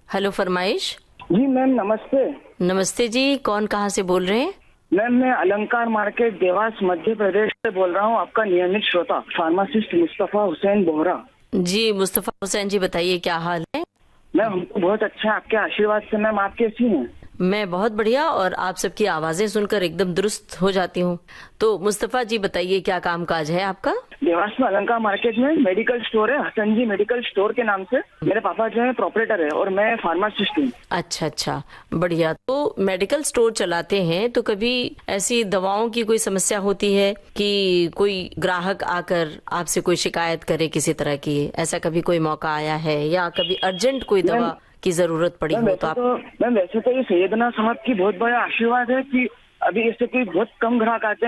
Hello फरमाइश। जी ma'am नमस्ते। नमस्ते जी, कौन कहाँ से बोल रहे हैं? मैम मैं अलंकार मार्केट देवास मध्य प्रदेश से बोल रहा हूँ, आपका नियमित श्रोता फार्मासिस्ट मुस्तफा हुसैन बोहरा। जी मुस्तफा हुसैन जी, बताइए क्या हाल है? मैम हमको बहुत अच्छा है आपके आशीर्वाद से। मैम आप कैसी हैं? मैं बहुत बढ़िया, और आप सबकी आवाजें सुनकर एकदम दुरुस्त हो जाती हूँ। तो मुस्तफा जी बताइए, क्या काम काज है आपका? देवास में अलंकार मार्केट में मेडिकल स्टोर है, हसन जी मेडिकल स्टोर के नाम से। मेरे पापा जो है प्रोपरेटर है और मैं फार्मासिस्ट हूँ। अच्छा अच्छा, बढ़िया। तो मेडिकल स्टोर चलाते हैं तो कभी ऐसी दवाओं की कोई समस्या होती है कि कोई ग्राहक आकर आपसे कोई शिकायत करे किसी तरह की? ऐसा कभी कोई मौका आया है, या कभी अर्जेंट कोई मैम दवा की जरूरत पड़ी हो तो आप? मैम वैसे तो ये सैयदना साहब की बहुत बड़ा आशीर्वाद है कि अभी ऐसे कोई बहुत कम ग्राहक आते हैं